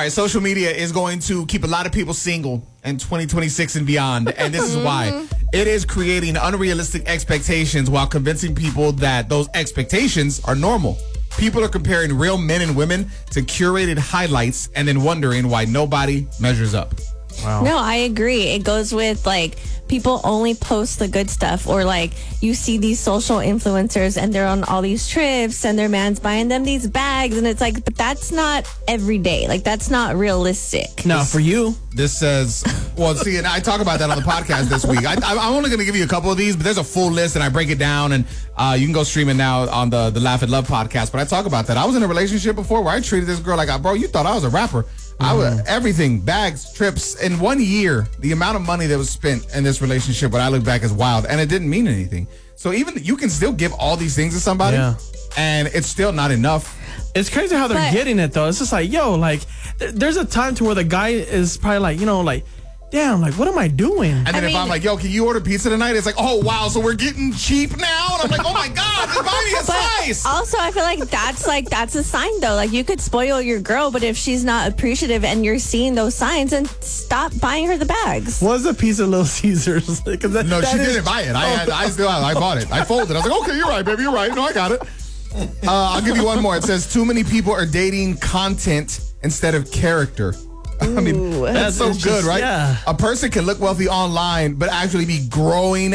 right, social media is going to keep a lot of people single in 2026 and beyond, and this is why. It is creating unrealistic expectations while convincing people that those expectations are normal. People are comparing real men and women to curated highlights and then wondering why nobody measures up. Wow. No, I agree. It goes with like people only post the good stuff, or like you see these social influencers and they're on all these trips and their man's buying them these bags, and it's like, but that's not every day. Like that's not realistic. No, for you. This says, well, see, and I talk about that on the podcast this week. I'm only going to give you a couple of these, but there's a full list and I break it down, and you can go stream it now on the Laugh and Love podcast. But I talk about that. I was in a relationship before where I treated this girl like, bro, you thought I was a rapper. I was everything, bags, trips. In 1 year, the amount of money that was spent in this relationship, when I look back, is wild, and it didn't mean anything. So even you can still give all these things to somebody, and it's still not enough. It's crazy how they're getting it, though. It's just like, yo, like, there's a time to where the guy is probably like, you know, like, damn, like, what am I doing? And then if I'm like, yo, can you order pizza tonight? It's like, oh, wow, so we're getting cheap now? And I'm like, oh, my God, just buy me a slice. Also, I feel like that's a sign, though. Like, you could spoil your girl, but if she's not appreciative and you're seeing those signs, then stop buying her the bags. What's a piece of Little Caesars? No, she didn't buy it. I bought it. I folded. I was like, okay, you're right, baby, you're right. No, I got it. I'll give you one more. It says, too many people are dating content instead of character. I mean, that's so good, right? Yeah. A person can look wealthy online, but actually be drowning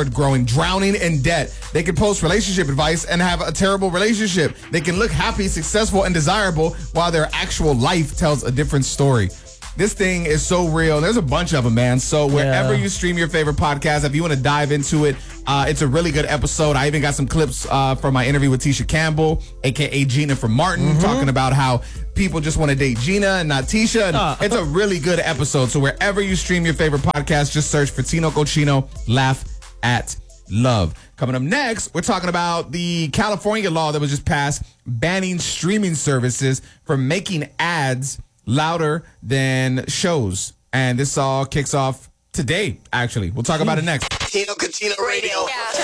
in debt. They can post relationship advice and have a terrible relationship. They can look happy, successful, and desirable while their actual life tells a different story. This thing is so real. There's a bunch of them, man. So wherever you stream your favorite podcast, if you want to dive into it, it's a really good episode. I even got some clips from my interview with Tisha Campbell, a.k.a. Gina from Martin, talking about how people just want to date Gina and not Tisha. And it's a really good episode. So wherever you stream your favorite podcast, just search for Tino Cochino, Laugh at Love. Coming up next, we're talking about the California law that was just passed banning streaming services from making ads louder than shows. And this all kicks off today, actually. We'll talk about it next. Tino Cochino Radio. Yeah.